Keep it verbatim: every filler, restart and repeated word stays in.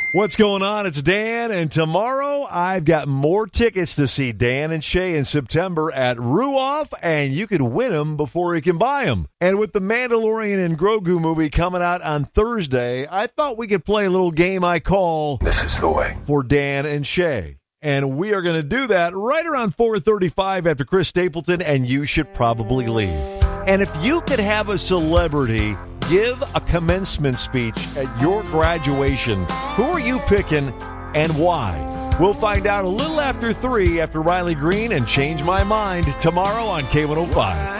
What's going on? It's Dan, and tomorrow I've got more tickets to see Dan and Shay in September at Ruoff, and you can win them before you can buy them. And with the Mandalorian and Grogu movie coming out on Thursday, I thought we could play a little game I call This Is the Way for Dan and Shay. And we are going to do that right around four thirty-five after Chris Stapleton, and you should probably leave. And if you could have a celebrity give a commencement speech at your graduation, who are you picking and why? We'll find out a little after three after Riley Green and Change My Mind tomorrow on K one oh five.